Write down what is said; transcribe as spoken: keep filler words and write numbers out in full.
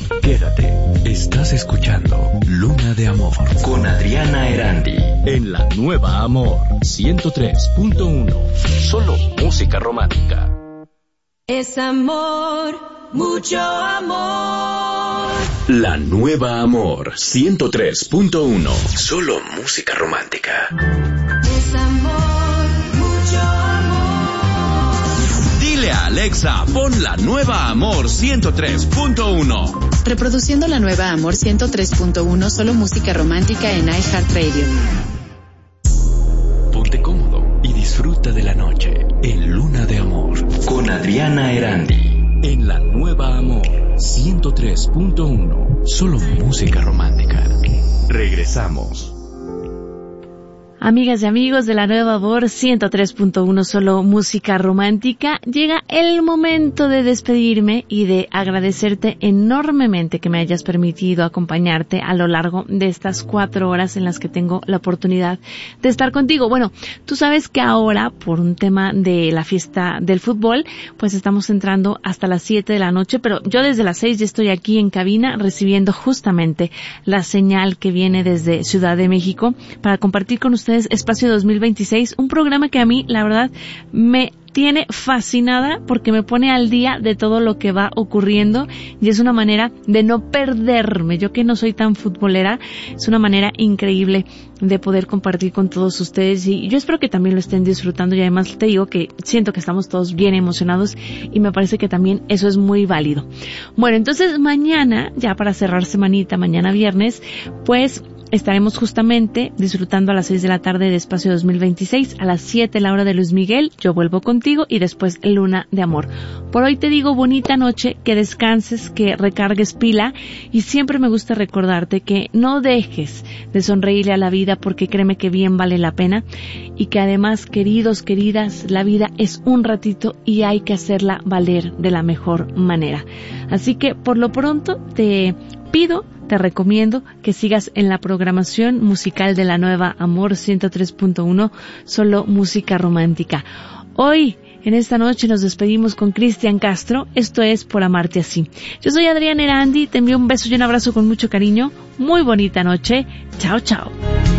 Quédate, estás escuchando Luna de Amor con Adriana Erandi en la Nueva Amor ciento tres punto uno. Solo música romántica. Es amor, mucho amor. La Nueva Amor ciento tres punto uno. Solo música romántica. Es amor, mucho amor. Dile a Alexa, pon la Nueva Amor ciento tres punto uno. Reproduciendo la Nueva Amor ciento tres punto uno, solo música romántica en iHeartRadio. Ponte cómodo y disfruta de la noche en Luna de Amor con Adriana Erandi en la Nueva Amor ciento tres punto uno. Solo música romántica. Regresamos. Amigas y amigos de la Nueva Amor ciento tres punto uno, solo música romántica, llega el momento de despedirme y de agradecerte enormemente que me hayas permitido acompañarte a lo largo de estas cuatro horas en las que tengo la oportunidad de estar contigo. Bueno, tú sabes que ahora, por un tema de la fiesta del fútbol, pues estamos entrando hasta las siete de la noche, pero yo desde las seis ya estoy aquí en cabina recibiendo justamente la señal que viene desde Ciudad de México para compartir con ustedes Espacio dos mil veintiséis, un programa que a mí, la verdad, me tiene fascinada porque me pone al día de todo lo que va ocurriendo y es una manera de no perderme. Yo que no soy tan futbolera, es una manera increíble de poder compartir con todos ustedes y yo espero que también lo estén disfrutando y además te digo que siento que estamos todos bien emocionados y me parece que también eso es muy válido. Bueno, entonces mañana, ya para cerrar semanita, mañana viernes, pues estaremos justamente disfrutando a las seis de la tarde de Espacio dos mil veintiséis, a las siete la hora de Luis Miguel, Yo Vuelvo Contigo y después Luna de Amor. Por hoy te digo bonita noche, que descanses, que recargues pila y siempre me gusta recordarte que no dejes de sonreírle a la vida porque créeme que bien vale la pena y que además, queridos, queridas, la vida es un ratito y hay que hacerla valer de la mejor manera. Así que por lo pronto te pido, te recomiendo que sigas en la programación musical de la Nueva Amor ciento tres punto uno, solo música romántica. Hoy, en esta noche, nos despedimos con Cristian Castro. Esto es Por Amarte Así. Yo soy Adriana Erandi, te envío un beso y un abrazo con mucho cariño. Muy bonita noche. Chao, chao.